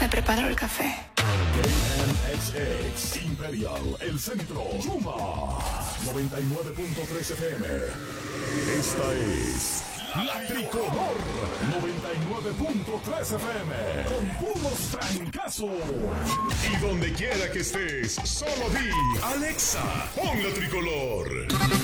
Me preparo el café. KNXX Imperial, el centro, Yuma, 99.3 FM. Esta es La Tricolor, 99.3 FM, con puros trancazos. Y donde quiera que estés, solo di, Alexa, pon La Tricolor.